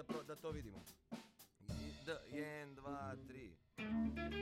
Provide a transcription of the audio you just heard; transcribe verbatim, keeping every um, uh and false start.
da, pro, da to vidimo. I, d, jedan, dva, tri.